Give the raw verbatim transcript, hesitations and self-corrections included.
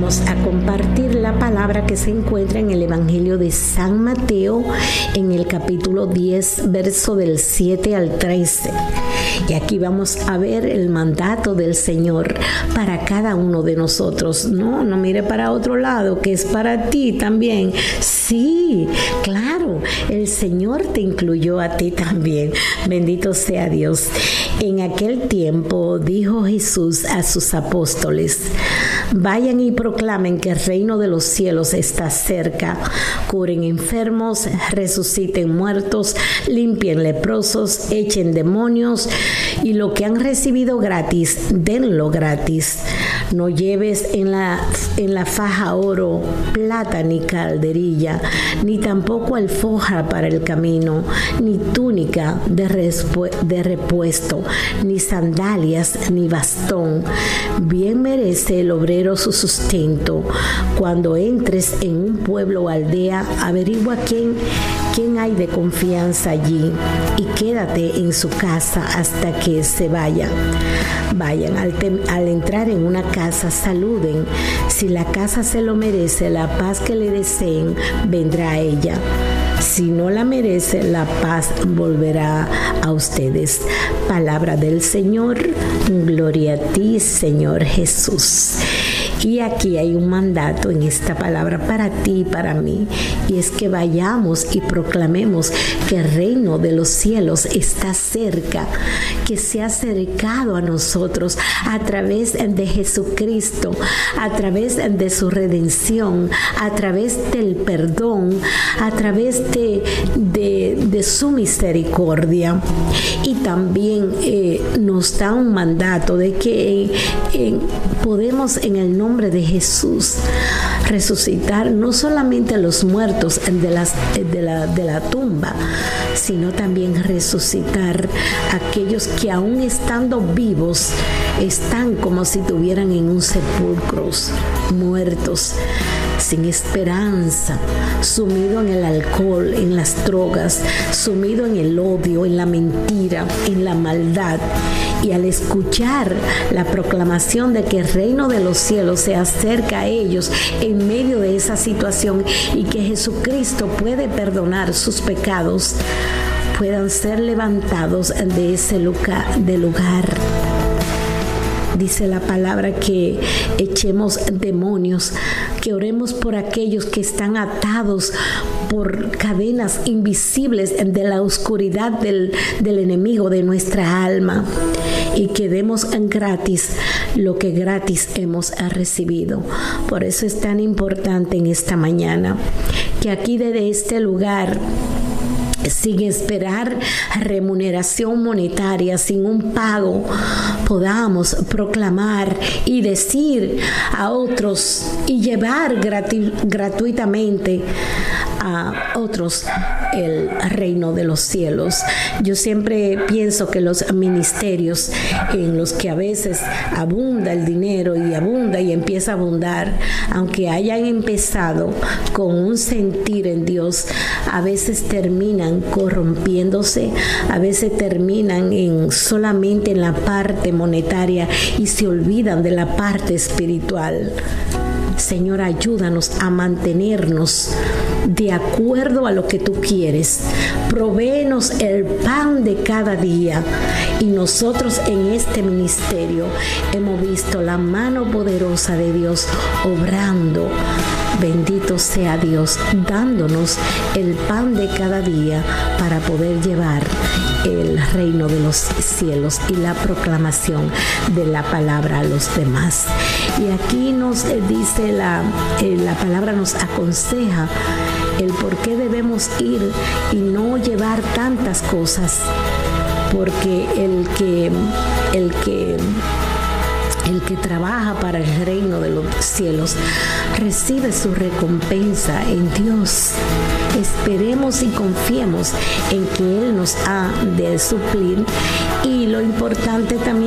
vamos a compartir la palabra que se encuentra en el Evangelio de San Mateo, en el capítulo diez, verso del siete al trece. Y aquí vamos a ver el mandato del Señor para cada uno de nosotros. No, no mire para otro lado, que es para ti también. Sí, claro, el Señor te incluyó a ti también. Bendito sea Dios. En aquel tiempo dijo Jesús a sus apóstoles: vayan y proclamen que el reino de los cielos está cerca. Curen enfermos, resuciten muertos, limpien leprosos, echen demonios, y lo que han recibido gratis, denlo gratis. No lleves en la, en la faja oro, plata ni calderilla, ni tampoco alforja para el camino, ni túnica de, respu- de repuesto, ni sandalias, ni bastón. Bien merece el obrero su sustento. Cuando entres en un pueblo o aldea, averigua quién, quién hay de confianza allí y quédate en su casa hasta que se vaya. Vayan, al, te- al entrar en una casa, saluden. Si la casa se lo merece, la paz que le deseen vendrá a ella. Si no la merece, la paz volverá a ustedes. Palabra del Señor. Gloria a ti, Señor Jesús. Y aquí hay un mandato en esta palabra para ti y para mí, y es que vayamos y proclamemos que el reino de los cielos está cerca, que se ha acercado a nosotros a través de Jesucristo, a través de su redención, a través del perdón, a través de, de, de su misericordia. Y también eh, nos da un mandato de que eh, eh, podemos en el nombre de Jesús resucitar no solamente a los muertos de, las, de, la, de la tumba, sino también resucitar a aquellos que aún estando vivos están como si estuvieran en un sepulcro, muertos, sin esperanza, sumido en el alcohol, en las drogas, sumido en el odio, en la mentira, en la maldad. Y al escuchar la proclamación de que el reino de los cielos se acerca a ellos en medio de esa situación y que Jesucristo puede perdonar sus pecados, puedan ser levantados de ese lugar, de lugar. Dice la palabra que echemos demonios, que oremos por aquellos que están atados por cadenas invisibles de la oscuridad del, del enemigo de nuestra alma, y que demos gratis lo que gratis hemos recibido. Por eso es tan importante en esta mañana que aquí desde este lugar, sin esperar remuneración monetaria, sin un pago, podamos proclamar y decir a otros y llevar gratu- gratuitamente a otros el reino de los cielos. Yo siempre pienso que los ministerios en los que a veces abunda el dinero y abunda y empieza a abundar, aunque hayan empezado con un sentir en Dios, a veces terminan corrompiéndose, a veces terminan en solamente en la parte monetaria y se olvidan de la parte espiritual. Señor, ayúdanos a mantenernos de acuerdo a lo que tú quieres. Provéenos el pan de cada día. Y nosotros en este ministerio hemos visto la mano poderosa de Dios obrando. Bendito sea Dios, dándonos el pan de cada día para poder llevar el reino de los cielos y la proclamación de la palabra a los demás. Y aquí nos dice la, eh, la palabra nos aconseja el por qué debemos ir y no llevar tantas cosas, porque el que el que El que trabaja para el reino de los cielos recibe su recompensa en Dios. Esperemos y confiemos en que Él nos ha de suplir. Y lo importante también